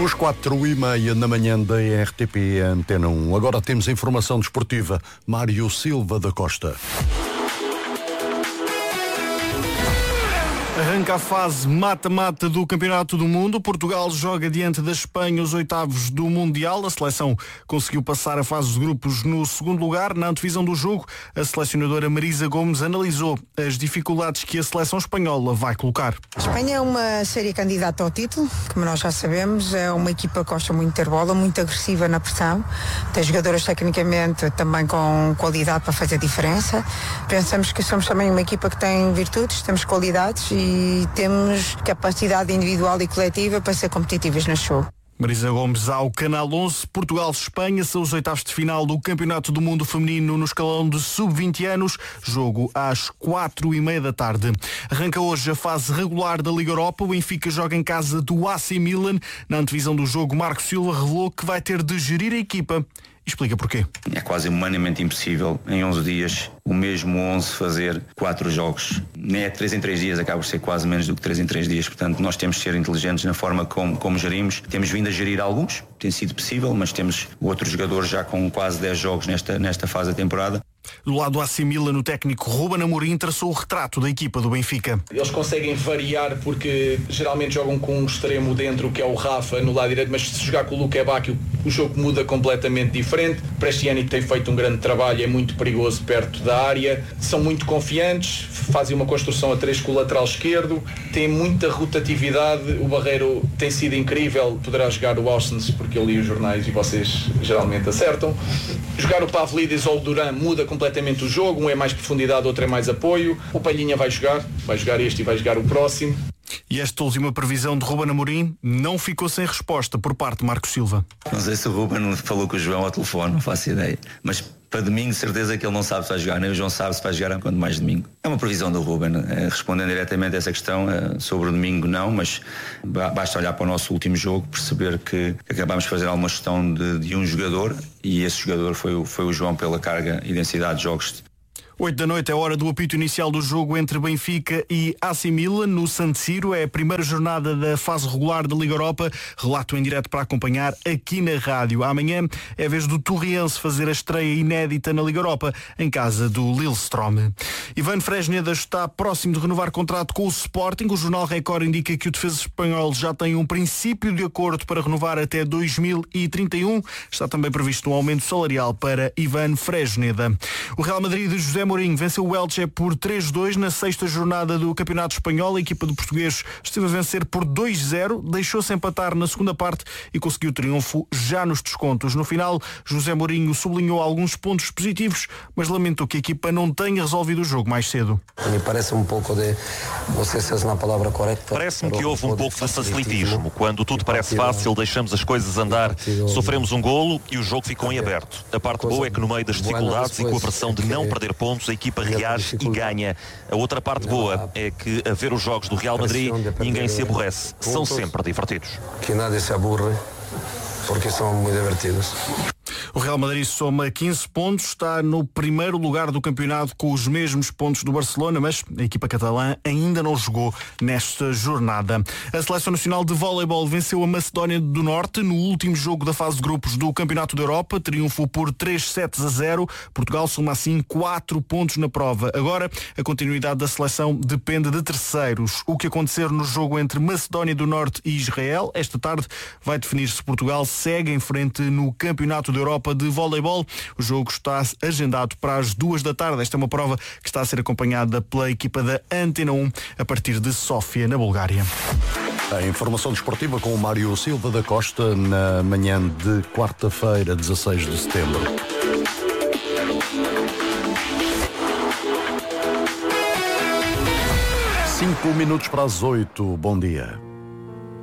São as 4h30 da manhã da RTP Antena 1. Agora temos a informação desportiva. Mário Silva da Costa. Arranca a fase mata-mata do Campeonato do Mundo. Portugal joga diante da Espanha os oitavos do Mundial. A seleção conseguiu passar a fase de grupos no segundo lugar. Na antevisão do jogo, a selecionadora Marisa Gomes analisou as dificuldades que a seleção espanhola vai colocar. A Espanha é uma séria candidata ao título, como nós já sabemos. É uma equipa que gosta muito de ter bola, muito agressiva na pressão. Tem jogadoras tecnicamente também com qualidade para fazer diferença. Pensamos que somos também uma equipa que tem virtudes, temos qualidades e temos capacidade individual e coletiva para ser competitivas no jogo. Marisa Gomes ao Canal 11. Portugal-Espanha são os oitavos de final do Campeonato do Mundo Feminino no escalão de sub-20 anos. Jogo às 4h30 da tarde. Arranca hoje a fase regular da Liga Europa. O Benfica joga em casa do AC Milan. Na antevisão do jogo, Marco Silva revelou que vai ter de gerir a equipa. Explica porquê. É quase humanamente impossível em 11 dias o mesmo 11 fazer 4 jogos. Nem é 3 em 3 dias, acaba por ser quase menos do que 3 em 3 dias. Portanto, nós temos de ser inteligentes na forma como gerimos. Temos vindo a gerir alguns, tem sido possível, mas temos outros jogadores já com quase 10 jogos nesta fase da temporada. Do lado do AC Milan, o técnico Ruben Amorim traçou o retrato da equipa do Benfica. Eles conseguem variar porque geralmente jogam com um extremo dentro, que é o Rafa, no lado direito, mas se jogar com o Luque Bacchio, o jogo muda completamente diferente. Prestiani tem feito um grande trabalho, é muito perigoso perto da área, são muito confiantes, fazem uma construção a 3 com o lateral esquerdo, têm muita rotatividade, o Barreiro tem sido incrível, poderá jogar o Austin porque eu li os jornais e vocês geralmente acertam. Jogar o Pavlidis ou o Duran muda completamente o jogo, um é mais profundidade, outro é mais apoio. O Palhinha vai jogar este e vai jogar o próximo. E esta última previsão de Ruben Amorim não ficou sem resposta por parte de Marco Silva. Não sei se o Ruben falou com o João ao telefone, não faço ideia. Mas para domingo, certeza que ele não sabe se vai jogar, nem o João sabe se vai jogar quando mais domingo. É uma previsão do Ruben. Respondendo diretamente a essa questão, sobre o domingo não, mas basta olhar para o nosso último jogo, perceber que acabámos de fazer alguma gestão de um jogador e esse jogador foi o João pela carga e densidade de jogos. 8 da noite é a hora do apito inicial do jogo entre Benfica e AC Milan no San Siro. É a primeira jornada da fase regular da Liga Europa. Relato em direto para acompanhar aqui na rádio. Amanhã é a vez do Torriense fazer a estreia inédita na Liga Europa em casa do Lillestrøm. Ivan Fresneda está próximo de renovar contrato com o Sporting. O jornal Record indica que o defesa espanhol já tem um princípio de acordo para renovar até 2031. Está também previsto um aumento salarial para Ivan Fresneda. O Real Madrid de José Mourinho venceu o Elche por 3-2 na sexta jornada do Campeonato Espanhol. A equipa do português esteve a vencer por 2-0, deixou-se empatar na segunda parte e conseguiu o triunfo já nos descontos. No final, José Mourinho sublinhou alguns pontos positivos, mas lamentou que a equipa não tenha resolvido o jogo mais cedo. Me parece um pouco de, não sei se é a palavra correta. Parece-me que houve um pouco de facilitismo. Quando tudo parece fácil, deixamos as coisas andar, sofremos um golo e o jogo ficou em aberto. A parte boa é que no meio das dificuldades e com a pressão de não perder pontos, a equipa reage e ganha. A outra parte boa é que, a ver os jogos do Real Madrid, ninguém se aborrece. São sempre divertidos. Que nada se aburre, porque são muito divertidos. O Real Madrid soma 15 pontos, está no primeiro lugar do campeonato com os mesmos pontos do Barcelona, mas a equipa catalã ainda não jogou nesta jornada. A Seleção Nacional de Voleibol venceu a Macedónia do Norte no último jogo da fase de grupos do Campeonato da Europa, triunfo por 3-0. Portugal soma assim 4 pontos na prova. Agora, a continuidade da seleção depende de terceiros. O que acontecer no jogo entre Macedónia do Norte e Israel, esta tarde, vai definir se Portugal segue em frente no Campeonato da Europa de voleibol. O jogo está agendado para as 2 da tarde. Esta é uma prova que está a ser acompanhada pela equipa da Antena 1 a partir de Sófia, na Bulgária. A informação desportiva com o Mário Silva da Costa na manhã de quarta-feira, 16 de setembro. 5 minutos para as 8. Bom dia.